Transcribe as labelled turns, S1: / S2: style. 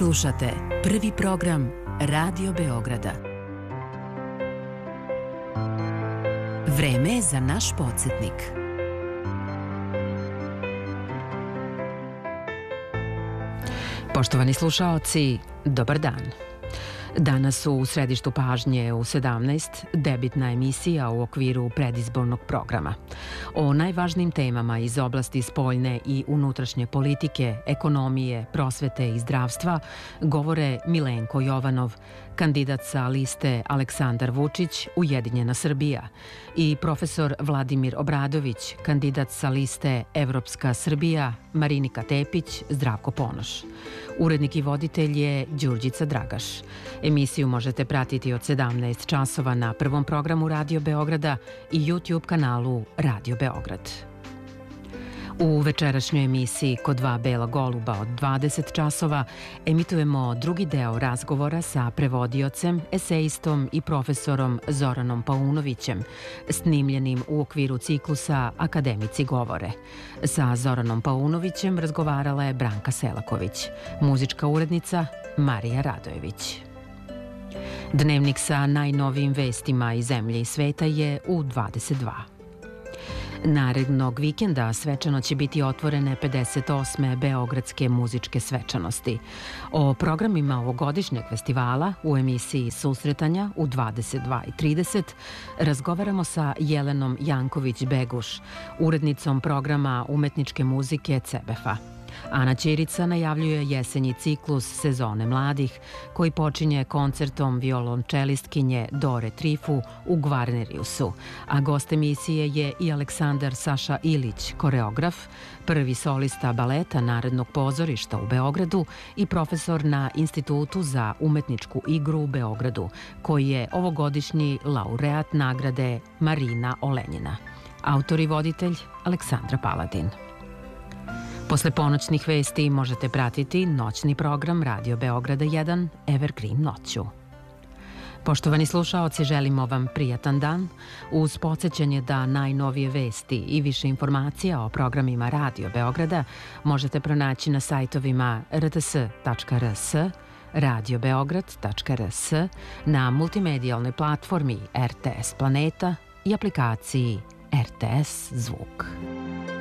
S1: Slušate prvi program Radio Beograda. Vreme je za naš podsjetnik. Poštovani slušaoci, dobar dan. Danas u središtu pažnje u 17 debitna emisija u okviru predizbornog programa. O najvažnijim temama iz oblasti spoljne i unutrašnje politike, ekonomije, prosvete i zdravstva govore Milenko Jovanov, kandidat sa liste Aleksandar Vučić, Ujedinjena Srbija, i profesor Vladimir Obradović, kandidat sa liste Evropska Srbija, Marinika Tepić, Zdravko Ponoš. Urednik i voditelj je Đurđica Dragaš. Emisiju možete pratiti od 17 časova na prvom programu Radio Beograda i YouTube kanalu Radio Beograd. U večerašnjoj emisiji Kod dva bela goluba od 20 časova emitujemo drugi deo razgovora sa prevodiocem, esejistom i profesorom Zoranom Paunovićem, snimljenim u okviru ciklusa Akademici govore. Sa Zoranom Paunovićem razgovarala je Branka Selaković, muzička urednica Marija Radojević. Dnevnik sa najnovijim vestima iz zemlje i sveta je u 22. Narednog vikenda svečano će biti otvorene 58. Beogradske muzičke svečanosti. O programima ovogodišnjeg festivala u emisiji Susretanja u 22:30 razgovaramo sa Jelenom Janković-Beguš, urednicom programa umetničke muzike CBF-a. Ana Ćirica najavljuje jesenji ciklus Sezone mladih, koji počinje koncertom violončelistkinje Dore Trifu u Gvarneriusu, a gost emisije je i Aleksandar Saša Ilić, koreograf, prvi solista baleta Narodnog pozorišta u Beogradu i profesor na Institutu za umetničku igru u Beogradu, koji je ovogodišnji laureat nagrade Marina Olenjina. Autor i voditelj Aleksandra Paladin. Posle ponoćnih vesti možete pratiti noćni program Radio Beograda 1 Evergreen noću. Poštovani slušaoci, želimo vam prijatan dan uz podsjećanje da najnovije vesti i više informacija o programima Radio Beograda možete pronaći na sajtovima rts.rs, radiobeograd.rs, na multimedijalnoj platformi RTS Planeta i aplikaciji RTS Zvuk.